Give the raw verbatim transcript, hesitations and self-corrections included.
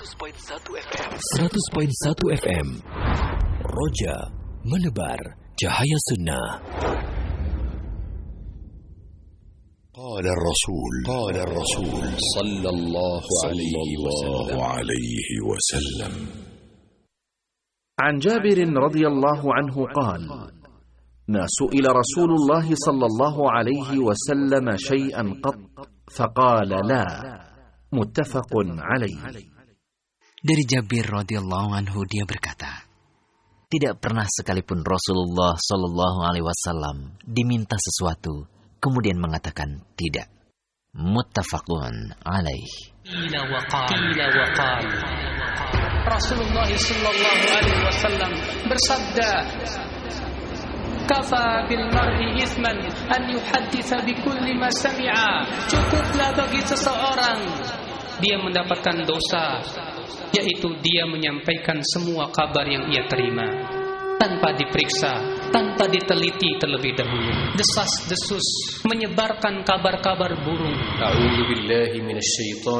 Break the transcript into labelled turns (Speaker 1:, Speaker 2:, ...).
Speaker 1: seratus koma satu F M. seratus koma satu F M. Roja menebar cahaya sunnah.
Speaker 2: قال الرسول قال الرسول
Speaker 3: صلى الله
Speaker 2: عليه وسلم
Speaker 4: عن جابر رضي الله عنه قال: ما سئل رسول الله صلى الله عليه وسلم شيئا قط فقال لا. متفق عليه.
Speaker 5: Dari Jabir radhiyallahu anhu dia berkata, tidak pernah sekalipun Rasulullah sallallahu alaihi wasallam diminta sesuatu kemudian mengatakan tidak. Muttafaqun alaih.
Speaker 6: Qila wa qala. Rasulullah sallallahu alaihi wasallam bersabda, kafa bil mar'i ithman an yuhadditsa bi kulli ma sami'a. Cukuplah bagi seseorang dia mendapatkan dosa, yaitu dia menyampaikan semua kabar yang ia terima tanpa diperiksa, tanpa diteliti terlebih dahulu. Desas-desus menyebarkan kabar-kabar burung.
Speaker 3: A'udzu billahi minasyaitonir